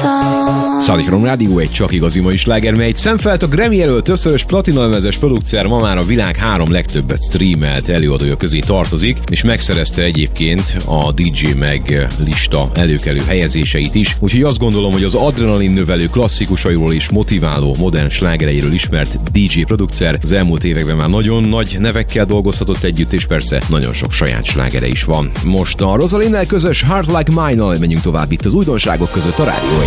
Szállítom Rádió, egy csak igazi mai sláger, mely szemfelt a Grammy jelölt többszörös platinalemezes producer, ma már a világ 3 legtöbbet streamelt előadója közé tartozik, és megszerezte egyébként a DJ Mag lista előkelő helyezéseit is, úgyhogy azt gondolom, hogy az adrenalin növelő klasszikusairól és motiváló modern slágereiről ismert DJ producer az elmúlt években már nagyon nagy nevekkel dolgozhatott együtt, és persze nagyon sok saját slágere is van. Most a Rosalinnel közös Heart Like Mine-nal menjünk tovább itt az újdonságok között a Rádió